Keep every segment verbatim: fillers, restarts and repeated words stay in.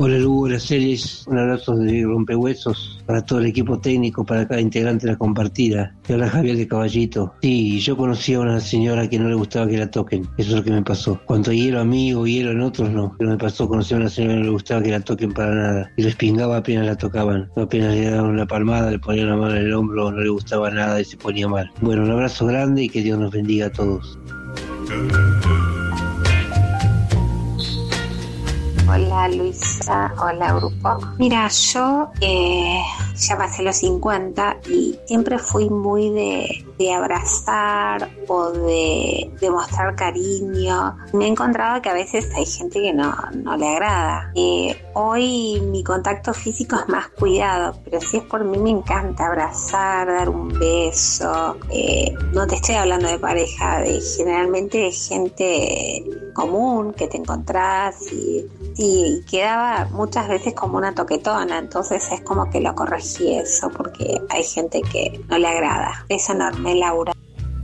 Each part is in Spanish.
Hola Lugo, las series, un abrazo de rompehuesos para todo el equipo técnico, para cada integrante de la compartida. Y hola Javier de Caballito. Sí, yo conocí a una señora que no le gustaba que la toquen, eso es lo que me pasó. Cuando hielo a mí o hielo en otros no, pero me pasó, conocí a una señora que no le gustaba que la toquen para nada. Y les pingaba apenas la tocaban, apenas le daban una palmada, le ponían la mano en el hombro, no le gustaba nada y se ponía mal. Bueno, un abrazo grande y que Dios nos bendiga a todos. Hola Luisa, hola grupo. Mira, yo eh, ya pasé los cincuenta y siempre fui muy de, de abrazar o de, de mostrar cariño. Me he encontrado que a veces hay gente que no, no le agrada. Eh, hoy mi contacto físico es más cuidado, pero si es por mí me encanta abrazar, dar un beso. Eh, no te estoy hablando de pareja, de generalmente de gente común que te encontrás y y quedaba muchas veces como una toquetona, entonces es como que lo corregí eso porque hay gente que no le agrada. Beso enorme, Laura.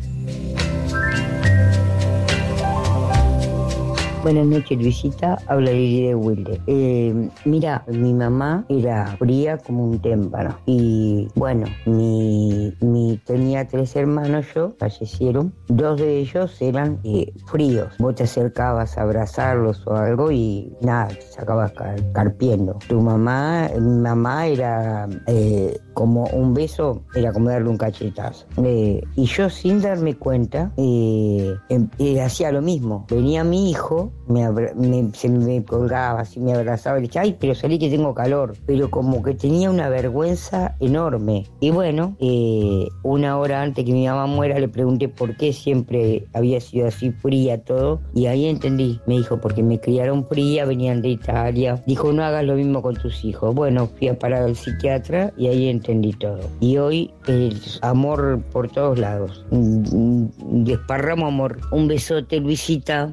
Buenas noches, Luisita. Habla Lili de Wilde. Eh, mira, mi mamá era fría como un témpano. Y bueno, mi, mi tenía tres hermanos, yo, fallecieron. Dos de ellos eran eh, fríos. Vos te acercabas a abrazarlos o algo y nada, te sacabas car- carpiendo. Tu mamá, mi mamá era eh, como un beso, era como darle un cachetazo. Eh, y yo sin darme cuenta, eh, eh, hacía lo mismo. Venía mi hijo, Me, abra- me, se me colgaba, así me abrazaba y le decía, ay, pero salí que tengo calor. Pero como que tenía una vergüenza enorme. Y bueno, eh, una hora antes que mi mamá muera le pregunté por qué siempre había sido así fría todo. Y ahí entendí. Me dijo, porque me criaron fría, venían de Italia. Dijo, no hagas lo mismo con tus hijos. Bueno, fui a parar al psiquiatra y ahí entendí todo. Y hoy es amor por todos lados. Desparramo amor. Un besote, Luisita.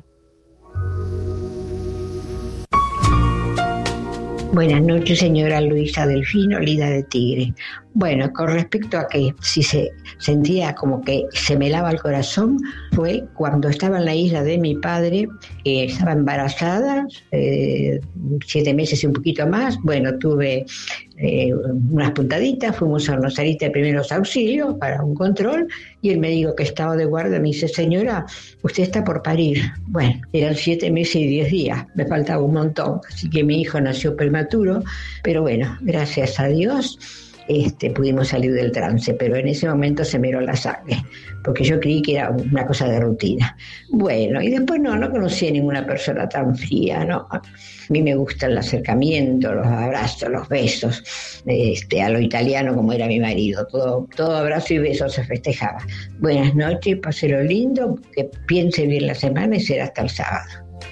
Buenas noches, señora Luisa Delfino, Lida de Tigre. Bueno, con respecto a que si se sentía como que se me helaba el corazón, fue cuando estaba en la isla de mi padre, eh, estaba embarazada, eh, siete meses y un poquito más. Bueno, tuve eh, unas puntaditas, fuimos a Rosarita de primeros auxilios para un control y el médico que estaba de guardia me dice, señora, usted está por parir. Bueno, eran siete meses y diez días, me faltaba un montón, así que mi hijo nació prematuro, pero bueno, gracias a Dios Este, pudimos salir del trance, pero en ese momento se me heló la sangre, porque yo creí que era una cosa de rutina. Bueno, y después no, no conocí a ninguna persona tan fría, ¿no? A mí me gusta el acercamiento, los abrazos, los besos, este, a lo italiano como era mi marido, todo, todo abrazo y beso se festejaba. Buenas noches, páselo lindo, que piense bien la semana y será hasta el sábado.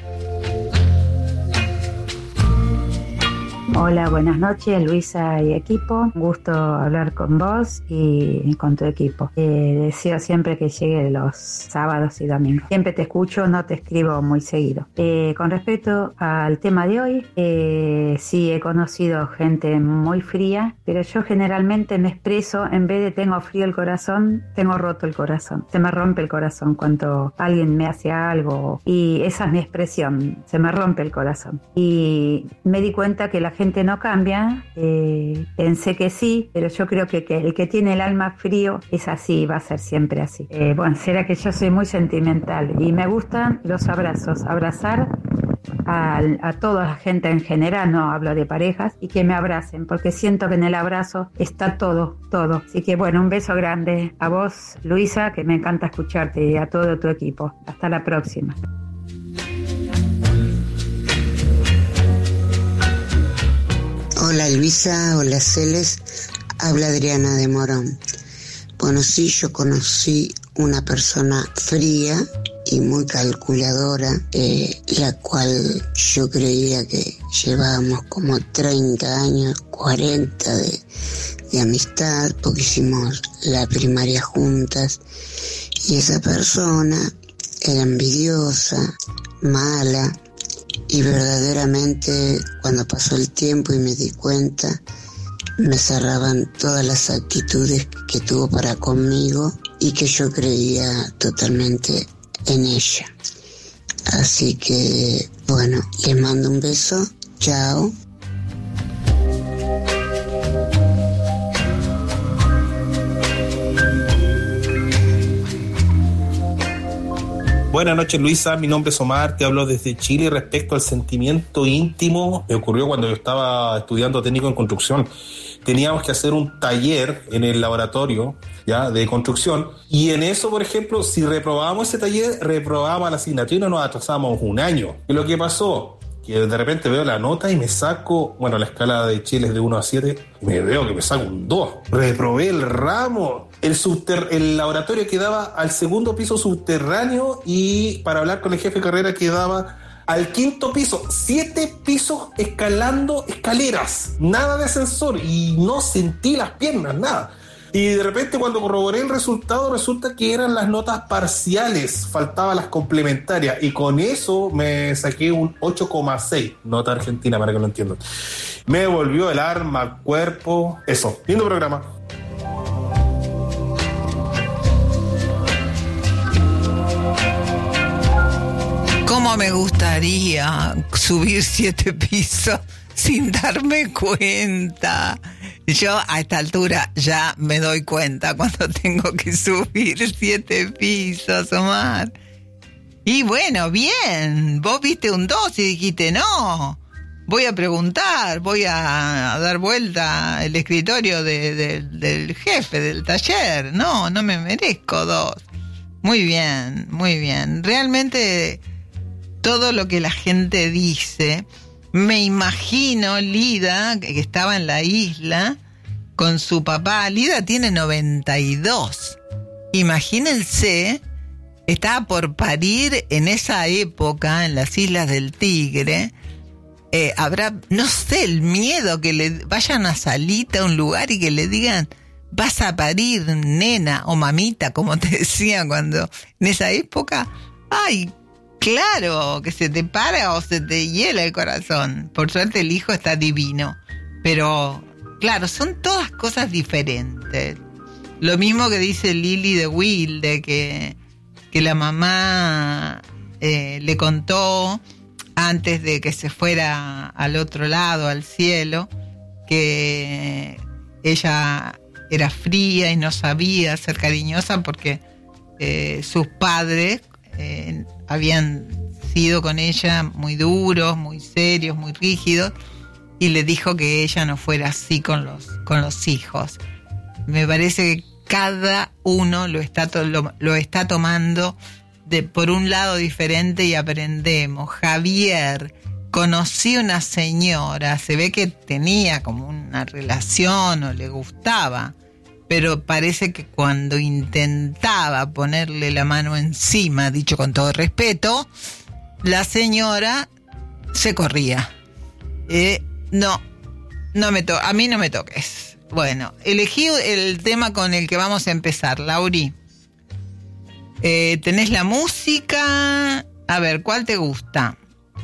Hola, buenas noches, Luisa y equipo. Un gusto hablar con vos y con tu equipo. Eh, deseo siempre que llegue los sábados y domingos. Siempre te escucho, no te escribo muy seguido. Eh, con respecto al tema de hoy, eh, sí he conocido gente muy fría, pero yo generalmente me expreso, en vez de tengo frío el corazón, tengo roto el corazón. Se me rompe el corazón cuando alguien me hace algo y esa es mi expresión, se me rompe el corazón. Y me di cuenta que la gente no cambia, eh, pensé que sí, pero yo creo que, que el que tiene el alma frío es así, va a ser siempre así. Eh, bueno, será que yo soy muy sentimental y me gustan los abrazos, abrazar a, a toda la gente en general, no hablo de parejas, y que me abracen, porque siento que en el abrazo está todo, todo. Así que bueno, un beso grande a vos, Luisa, que me encanta escucharte, y a todo tu equipo. Hasta la próxima. Hola Luisa, hola Celes, habla Adriana de Morón. Bueno, sí, yo conocí una persona fría y muy calculadora, eh, la cual yo creía que llevábamos como treinta años, cuarenta de, de amistad, porque hicimos la primaria juntas, y esa persona era envidiosa, mala, y verdaderamente cuando pasó el tiempo y me di cuenta, me cerraban todas las actitudes que tuvo para conmigo y que yo creía totalmente en ella. Así que, bueno, les mando un beso, chao. Buenas noches, Luisa. Mi nombre es Omar, te hablo desde Chile. Respecto al sentimiento íntimo, me ocurrió cuando yo estaba estudiando técnico en construcción. Teníamos que hacer un taller en el laboratorio, ya, de construcción, y en eso, por ejemplo, si reprobábamos ese taller, reprobábamos la asignatura y no nos atrasábamos un año. Y lo que pasó, que de repente veo la nota y me saco, bueno, la escala de Chile es de uno a siete, y me veo que me saco un dos. Reprobé el ramo. El, subter- el laboratorio quedaba al segundo piso subterráneo y para hablar con el jefe de carrera quedaba al quinto piso. Siete pisos escalando escaleras. Nada de ascensor y no sentí las piernas, nada. Y de repente cuando corroboré el resultado resulta que eran las notas parciales, faltaban las complementarias y con eso me saqué un ocho coma seis, nota argentina para que lo entiendan. Me volvió el alma, cuerpo, eso, lindo programa. ¿Cómo me gustaría subir siete pisos sin darme cuenta? Yo a esta altura ya me doy cuenta cuando tengo que subir siete pisos, Omar. Y bueno, bien, vos viste un dos y dijiste, no, voy a preguntar, voy a, a dar vuelta el escritorio de, de, del jefe del taller. No, no me merezco dos. Muy bien, muy bien. Realmente todo lo que la gente dice, me imagino Lida, que estaba en la isla con su papá. Lida tiene noventa y dos. Imagínense, estaba por parir en esa época en las Islas del Tigre. Eh, habrá, no sé, el miedo que le vayan a Salita a un lugar y que le digan, vas a parir, nena o mamita, como te decían cuando en esa época. Ay, claro, que se te para o se te hiela el corazón. Por suerte el hijo está divino. Pero, claro, son todas cosas diferentes. Lo mismo que dice Lili de Wilde, que, que la mamá eh, le contó antes de que se fuera al otro lado, al cielo, que ella era fría y no sabía ser cariñosa porque eh, sus padres Eh, habían sido con ella muy duros, muy serios, muy rígidos, y le dijo que ella no fuera así con los, con los hijos. Me parece que cada uno lo está, to- lo, lo está tomando de por un lado diferente y aprendemos. Javier, conocí una señora, se ve que tenía como una relación o le gustaba, pero parece que cuando intentaba ponerle la mano encima, dicho con todo respeto, la señora se corría. Eh, no, no me to- a mí no me toques. Bueno, elegí el tema con el que vamos a empezar, Lauri. Eh, ¿tenés la música? A ver, ¿cuál te gusta?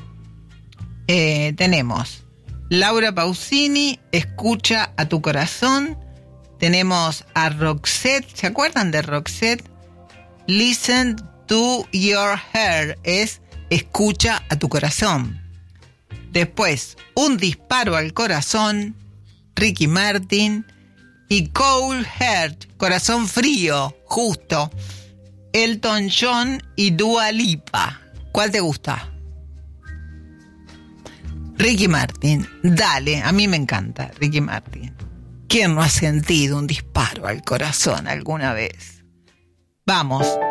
Eh, tenemos Laura Pausini, Escucha a tu corazón. Tenemos a Roxette, ¿se acuerdan de Roxette? Listen to your heart, es Escucha a tu corazón. Después, Un disparo al corazón, Ricky Martin. Y Cold Heart, Corazón frío, justo, Elton John y Dua Lipa. ¿Cuál te gusta? Ricky Martin, dale, a mí me encanta Ricky Martin. ¿Quién no ha sentido un disparo al corazón alguna vez? Vamos.